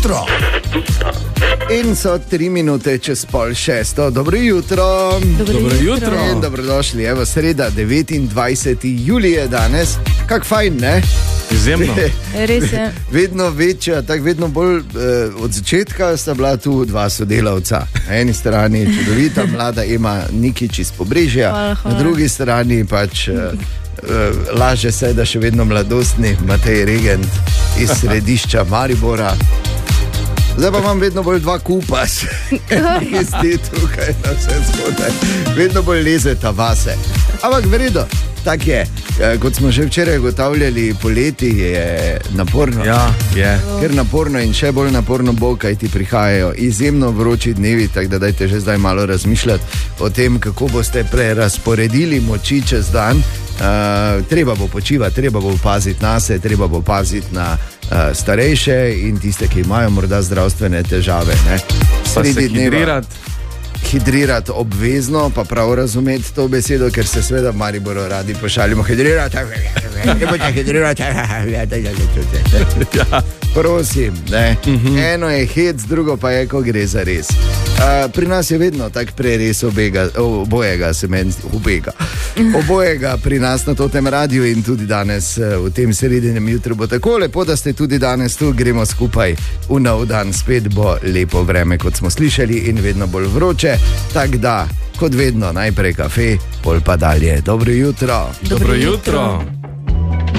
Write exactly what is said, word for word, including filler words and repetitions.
jutro. In so tri minute čez pol šesto. Dobro jutro. Dobro, Dobro jutro. jutro. In dobrodošli. Evo, sreda, devetindvajseti julij je danes. Kak fajn, ne? Izjemno. Res je. Vedno večja, tako vedno bolj eh, od začetka sta bila tu dva sodelavca. Na eni strani čudovita mlada Ema Nikič iz Pobrežja, Hvala, hvala. na drugi strani pač eh, eh, laže se, da še vedno mladostni Matej Regent iz središča Maribora. Zdaj pa imam vedno bolj dva kupa, ki zdi tukaj na vse zgodaj. Vedno bolj lezeta vase. Ampak vredo, tak je. E, kot smo že včeraj ugotavljali, poleti je naporno. Ja, je. Ker naporno in še bolj naporno bo, kaj ti prihajajo izjemno vroči dnevi, tako da dajte že zdaj malo razmišljati o tem, kako boste prerasporedili moči čez dan. Uh, treba bo počivati, treba bo paziti na se, treba bo paziti na uh, starejše in tiste, ki imajo morda zdravstvene težave. Ne? Pa se Sredi dneva hidrirati. hidrirati obvezno, pa prav razumeti to besedo, ker se seveda v Mariboru radi pošalimo. Hidrirati, ne boste hidrirati. Ja. Prosim, ne. Mhm. Eno je hec, drugo pa je, ko gre za res. Uh, pri nas je vedno tak preres obega, obojega, se meni obega. Obojega pri nas na tem radiju in tudi danes v tem sredinem jutru bo tako lepo, da ste tudi danes tu, gremo skupaj v nov dan, spet bo lepo vreme, kot smo slišali, in vedno bolj vroče, tako da, kot vedno, najprej kafe, pol pa dalje. Dobro jutro. Dobro jutro.